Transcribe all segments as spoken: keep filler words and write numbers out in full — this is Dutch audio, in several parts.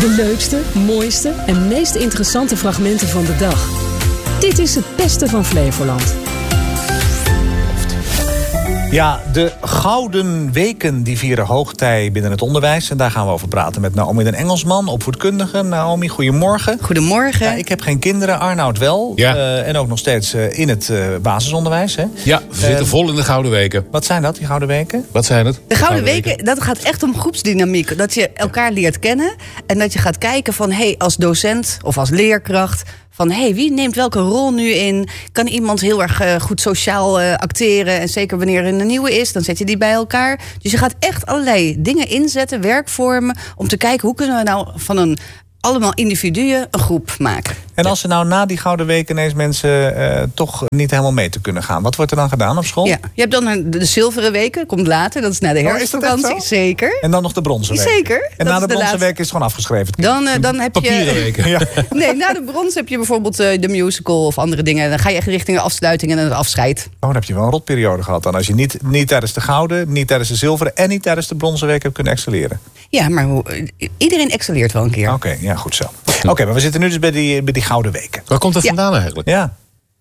De leukste, mooiste en meest interessante fragmenten van de dag. Dit is het beste van Flevoland. Ja, de Gouden Weken die vieren hoogtij binnen het onderwijs. En daar gaan we over praten met Naomi den Engelsman, opvoedkundige. Naomi, goedemorgen. Goedemorgen. Ja, ik heb geen kinderen, Arnoud wel. Ja. Uh, en ook nog steeds uh, in het uh, basisonderwijs. Hè? Ja, we zitten uh, vol in de Gouden Weken. Wat zijn dat, die Gouden Weken? Wat zijn het? De Gouden Weken, Weken, dat gaat echt om groepsdynamiek. Dat je elkaar leert kennen. En dat je gaat kijken van, hé, hey, als docent of als leerkracht, van hé, hey, wie neemt welke rol nu in? Kan iemand heel erg uh, goed sociaal uh, acteren? En zeker wanneer er een nieuwe is, dan zet je die bij elkaar. Dus je gaat echt allerlei dingen inzetten, werkvormen, om te kijken hoe kunnen we nou van een allemaal individuen een groep maken. En als er nou na die Gouden Weken ineens mensen uh, toch niet helemaal mee te kunnen gaan, wat wordt er dan gedaan op school? Ja, je hebt dan een, de zilveren weken, komt later, dat is na de herfstvakantie. Oh, zeker. En dan nog de bronzen week. Zeker. En na de, de bronzen week is het gewoon afgeschreven. Dan, uh, dan heb Papieren je weken. Ja. Nee, na de brons heb je bijvoorbeeld uh, de musical of andere dingen. Dan ga je echt richting de afsluiting en het afscheid. Oh, dan heb je wel een rotperiode gehad dan. Als je niet, niet tijdens de gouden, niet tijdens de zilveren en niet tijdens de bronzen week hebt kunnen excelleren. Ja, maar hoe, iedereen excelleert wel een keer. Oké, okay, ja, goed zo. Oké, okay, maar we zitten nu dus bij die, bij die Gouden Weken. Waar komt dat ja. vandaan eigenlijk? Ja.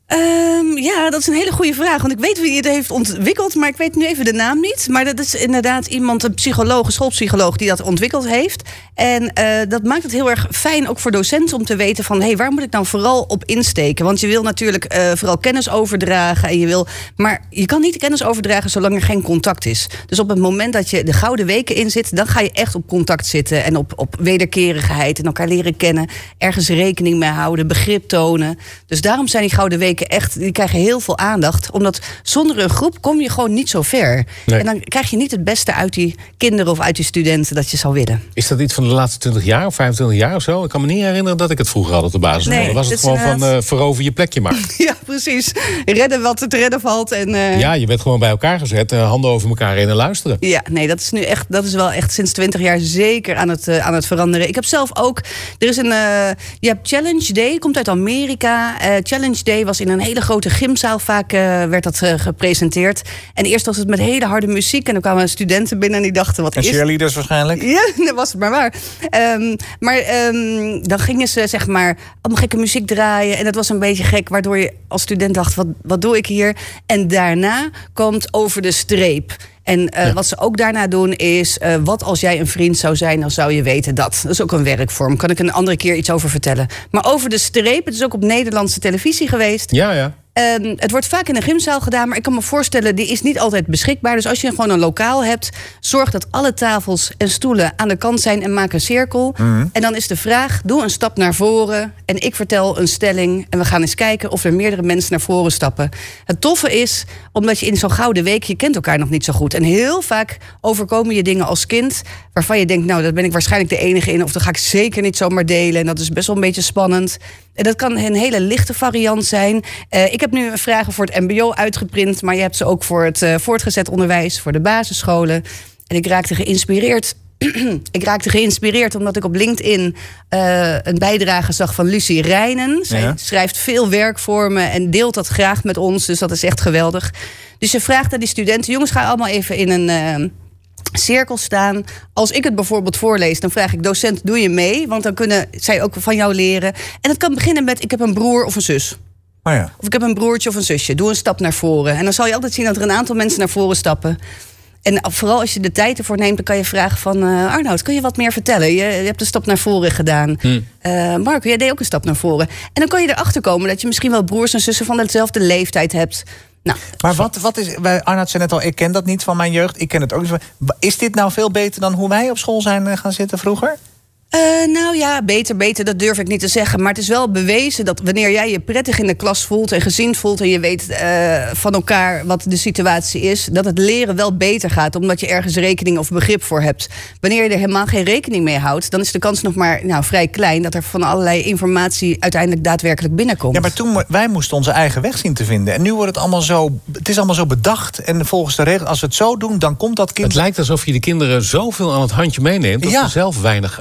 Um, ja, dat is een hele goede vraag. Want ik weet wie het heeft ontwikkeld, maar ik weet nu even de naam niet. Maar dat is inderdaad iemand, een psycholoog, een schoolpsycholoog, die dat ontwikkeld heeft. En uh, dat maakt het heel erg fijn, ook voor docenten, om te weten van, hé, hey, waar moet ik nou vooral op insteken? Want je wil natuurlijk uh, vooral kennis overdragen. En je wil, maar je kan niet de kennis overdragen zolang er geen contact is. Dus op het moment dat je de Gouden Weken in zit, dan ga je echt op contact zitten. En op, op wederkerigheid en elkaar leren kennen. Ergens rekening mee houden, begrip tonen. Dus daarom zijn die Gouden Weken echt, die krijgen heel veel aandacht. Omdat zonder een groep kom je gewoon niet zo ver. Nee. En dan krijg je niet het beste uit die kinderen of uit die studenten dat je zou willen. Is dat iets van de laatste twintig jaar of vijfentwintig jaar of zo? Ik kan me niet herinneren dat ik het vroeger had op de basis. Nee, dan was het gewoon inderdaad van uh, verover je plekje maar. Ja, precies. Redden wat te redden valt. En, uh... Ja, je werd gewoon bij elkaar gezet, uh, handen over elkaar heen en luisteren. Ja, nee, dat is nu echt, dat is wel echt sinds twintig jaar zeker aan het, uh, aan het veranderen. Ik heb zelf ook, er is een, uh, je hebt Challenge Day, komt uit Amerika. Uh, Challenge Day was in een hele grote gymzaal vaak uh, werd dat uh, gepresenteerd. En eerst was het met hele harde muziek en dan kwamen studenten binnen en die dachten, wat en is... En cheerleaders waarschijnlijk? Ja, dat was het maar waar. Um, maar um, dan gingen ze zeg maar allemaal gekke muziek draaien en dat was een beetje gek, waardoor je als student dacht, wat, wat doe ik hier? En daarna komt Over de Streep. En uh, ja. wat ze ook daarna doen is, uh, wat als jij een vriend zou zijn, dan zou je weten dat. Dat is ook een werkvorm. Kan ik een andere keer iets over vertellen. Maar Over de Streep, het is ook op Nederlandse televisie geweest. Ja, ja. Um, het wordt vaak in een gymzaal gedaan, maar ik kan me voorstellen, die is niet altijd beschikbaar. Dus als je gewoon een lokaal hebt, zorg dat alle tafels en stoelen aan de kant zijn en maak een cirkel. Mm-hmm. En dan is de vraag, doe een stap naar voren en ik vertel een stelling en we gaan eens kijken of er meerdere mensen naar voren stappen. Het toffe is, omdat je in zo'n Gouden Week, je kent elkaar nog niet zo goed. En heel vaak overkomen je dingen als kind waarvan je denkt, nou, daar ben ik waarschijnlijk de enige in, of dat ga ik zeker niet zomaar delen. En dat is best wel een beetje spannend. En dat kan een hele lichte variant zijn. Uh, ik heb nu vragen voor het mbo uitgeprint, maar je hebt ze ook voor het uh, voortgezet onderwijs, voor de basisscholen. En ik raakte geïnspireerd. ik raakte geïnspireerd omdat ik op LinkedIn uh, een bijdrage zag van Lucie Rijnen. Zij ja. schrijft veel werkvormen en deelt dat graag met ons, dus dat is echt geweldig. Dus ze vraagt aan die studenten, jongens, ga allemaal even in een Uh, cirkel staan. Als ik het bijvoorbeeld voorlees, dan vraag ik, docent, doe je mee? Want dan kunnen zij ook van jou leren. En het kan beginnen met, ik heb een broer of een zus. Oh ja. Of ik heb een broertje of een zusje. Doe een stap naar voren. En dan zal je altijd zien dat er een aantal mensen naar voren stappen. En vooral als je de tijd ervoor neemt, dan kan je vragen van, uh, Arnoud, kun je wat meer vertellen? Je, je hebt een stap naar voren gedaan. Hmm. Uh, Marco, jij deed ook een stap naar voren. En dan kan je erachter komen dat je misschien wel broers en zussen van dezelfde leeftijd hebt. Nou, maar wat, wat is, Arnoud zei net al, ik ken dat niet van mijn jeugd. Ik ken het ook niet. Is dit nou veel beter dan hoe wij op school zijn gaan zitten vroeger? Uh, nou ja, beter, beter, dat durf ik niet te zeggen. Maar het is wel bewezen dat wanneer jij je prettig in de klas voelt en gezien voelt en je weet uh, van elkaar wat de situatie is, dat het leren wel beter gaat, omdat je ergens rekening of begrip voor hebt. Wanneer je er helemaal geen rekening mee houdt, dan is de kans nog maar nou, vrij klein dat er van allerlei informatie uiteindelijk daadwerkelijk binnenkomt. Ja, maar toen, wij moesten onze eigen weg zien te vinden. En nu wordt het allemaal zo, het is allemaal zo bedacht. En volgens de regels, als we het zo doen, dan komt dat kind. Het lijkt alsof je de kinderen zoveel aan het handje meeneemt dat ja. ze zelf weinig uitdenken.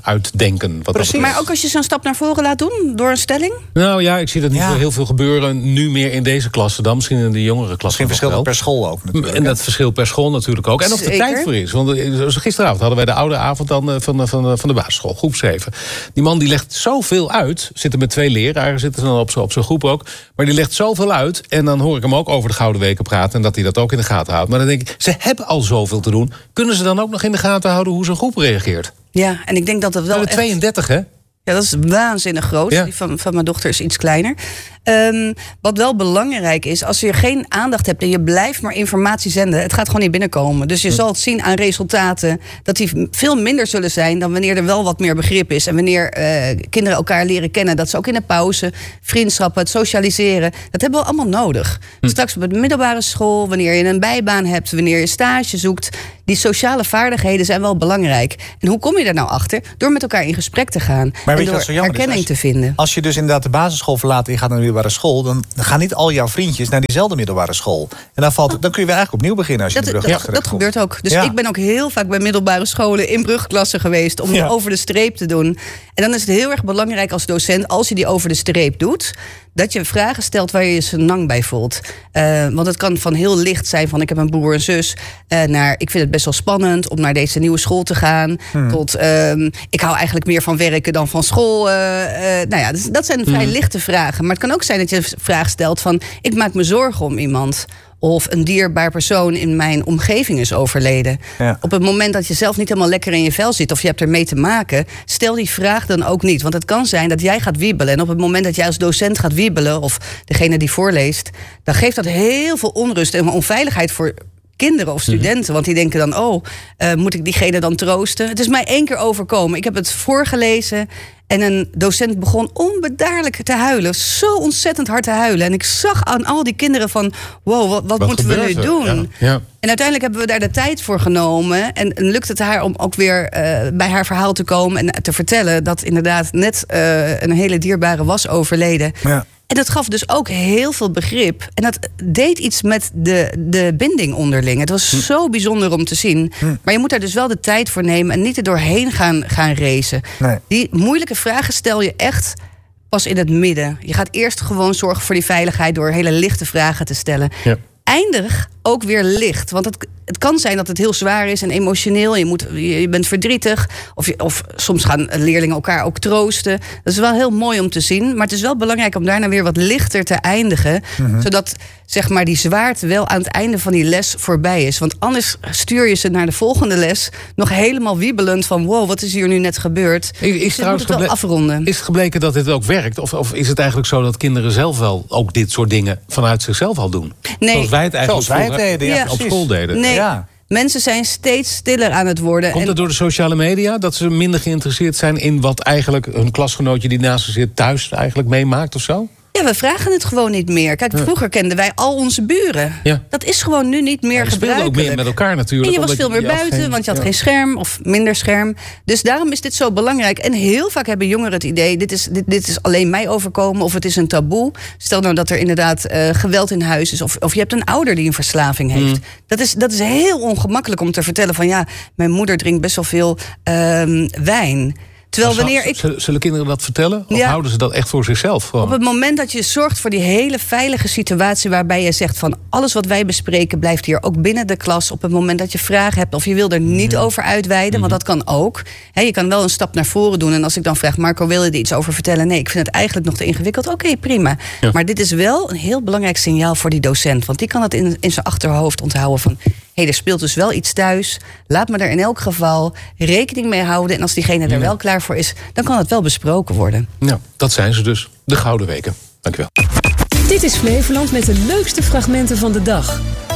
denken. Wat Precies. dat Maar ook als je zo'n stap naar voren laat doen, door een stelling? Nou ja, ik zie dat niet Ja. zo heel veel gebeuren nu meer in deze klasse dan. Misschien in de jongere klasse. Misschien verschilt het per school ook natuurlijk. En dat verschilt per school natuurlijk ook. En of er Zeker. tijd voor is. Want zoals gisteravond hadden wij de oude avond dan eh, van, de- van, de- van de basisschool, groep zeven. Die man die legt zoveel uit. Zitten met twee leraren, zitten dan op zijn op zijn groep ook. Maar die legt zoveel uit. En dan hoor ik hem ook over de Gouden Weken praten. En dat hij dat ook in de gaten houdt. Maar dan denk ik, ze hebben al zoveel te doen. Kunnen ze dan ook nog in de gaten houden hoe zo'n groep reageert? Ja, en ik denk dat dat We wel hebben echt... tweeëndertig, hè? Ja, dat is waanzinnig groot. Ja. Die van, van mijn dochter is iets kleiner. Um, wat wel belangrijk is, als je geen aandacht hebt en je blijft maar informatie zenden, het gaat gewoon niet binnenkomen. Dus je Hm. zal het zien aan resultaten dat die veel minder zullen zijn dan wanneer er wel wat meer begrip is. En wanneer uh, kinderen elkaar leren kennen, dat ze ook in de pauze, vriendschappen, het socialiseren, dat hebben we allemaal nodig. Hm. Straks op de middelbare school, wanneer je een bijbaan hebt, wanneer je stage zoekt, die sociale vaardigheden zijn wel belangrijk. En hoe kom je daar nou achter? Door met elkaar in gesprek te gaan Maar weet en je door wat zo jammer is? erkenning Als te vinden. Als je dus inderdaad de basisschool verlaat en je gaat naar de middelbare school, dan gaan niet al jouw vriendjes naar diezelfde middelbare school. En dan, valt, dan kun je weer eigenlijk opnieuw beginnen als je Dat, in de dat, brug dat, dat gebeurt ook. Dus Ja. ik ben ook heel vaak bij middelbare scholen in brugklassen geweest om Ja. over de streep te doen. En dan is het heel erg belangrijk als docent, als je die over de streep doet, dat je vragen stelt waar je je senang bij voelt. Uh, want het kan van heel licht zijn van ik heb een broer en zus, uh, naar ik vind het best wel spannend om naar deze nieuwe school te gaan. Hmm. Tot um, ik hou eigenlijk meer van werken dan van school. Uh, uh, nou ja, dus dat zijn vrij Hmm. lichte vragen. Maar het kan ook zijn dat je een vraag stelt van ik maak me zorgen om iemand. Of een dierbaar persoon in mijn omgeving is overleden. Ja. Op het moment dat je zelf niet helemaal lekker in je vel zit, of je hebt ermee te maken, stel die vraag dan ook niet. Want het kan zijn dat jij gaat wiebelen. En op het moment dat jij als docent gaat wiebelen, of degene die voorleest, dan geeft dat heel veel onrust en onveiligheid voor kinderen of studenten. Want die denken dan, oh, uh, moet ik diegene dan troosten? Het is mij één keer overkomen. Ik heb het voorgelezen en een docent begon onbedaarlijk te huilen. Zo ontzettend hard te huilen. En ik zag aan al die kinderen van, wow, wat, wat, wat moeten we nu er? doen? Ja. Ja. En uiteindelijk hebben we daar de tijd voor genomen. En, en lukt het haar om ook weer uh, bij haar verhaal te komen en te vertellen dat inderdaad net uh, een hele dierbare was overleden. Ja. En dat gaf dus ook heel veel begrip. En dat deed iets met de, de binding onderling. Het was hm. zo bijzonder om te zien. Hm. Maar je moet daar dus wel de tijd voor nemen en niet er doorheen gaan, gaan racen. Nee. Die moeilijke vragen stel je echt pas in het midden. Je gaat eerst gewoon zorgen voor die veiligheid door hele lichte vragen te stellen. Ja. Eindig ook weer licht. Want het, het kan zijn dat het heel zwaar is en emotioneel. Je, moet, je bent verdrietig. Of, je, of soms gaan leerlingen elkaar ook troosten. Dat is wel heel mooi om te zien. Maar het is wel belangrijk om daarna weer wat lichter te eindigen. Mm-hmm. Zodat zeg maar, die zwaarte wel aan het einde van die les voorbij is. Want anders stuur je ze naar de volgende les nog helemaal wiebelend van wow, wat is hier nu net gebeurd? Is, is dus moet het wel geble- afronden. Is het gebleken dat dit ook werkt? Of, of is het eigenlijk zo dat kinderen zelf wel ook dit soort dingen vanuit zichzelf al doen? Nee. Zoals wij het eigenlijk Zoals wij het deden, ja, ja, op school deden. Nee, Ja. mensen zijn steeds stiller aan het worden. Komt en het door de sociale media? Dat ze minder geïnteresseerd zijn in wat eigenlijk hun klasgenootje die naast ze zit thuis eigenlijk meemaakt of zo? Ja, we vragen het gewoon niet meer. Kijk, vroeger kenden wij al onze buren. Ja. Dat is gewoon nu niet meer Ja, je speelde gebruikelijk. ook meer met elkaar natuurlijk. En je was omdat veel meer had buiten, geen- want je had ja. geen scherm of minder scherm. Dus daarom is dit zo belangrijk. En heel vaak hebben jongeren het idee, dit is, dit, dit is alleen mij overkomen of het is een taboe. Stel nou dat er inderdaad uh, geweld in huis is of, of je hebt een ouder die een verslaving heeft. Mm. Dat, is, dat is heel ongemakkelijk om te vertellen van ja, mijn moeder drinkt best wel veel uh, wijn. Terwijl Maar wanneer zal- ik... Zullen, zullen kinderen dat vertellen? Of Ja. houden ze dat echt voor zichzelf? Gewoon? Op het moment dat je zorgt voor die hele veilige situatie waarbij je zegt van alles wat wij bespreken blijft hier ook binnen de klas. Op het moment dat je vragen hebt of je wil er niet over uitweiden, want dat kan ook. He, je kan wel een stap naar voren doen en als ik dan vraag, Marco, wil je er iets over vertellen? Nee, ik vind het eigenlijk nog te ingewikkeld. Oké, okay, prima. Ja. Maar dit is wel een heel belangrijk signaal voor die docent, want die kan het in, in zijn achterhoofd onthouden van hé, hey, er speelt dus wel iets thuis. Laat me er in elk geval rekening mee houden en als diegene er Ja. wel klaar voor is, dan kan het wel besproken worden. Ja, dat zijn ze dus. De Gouden Weken. Dank u wel. Dit is Flevoland met de leukste fragmenten van de dag.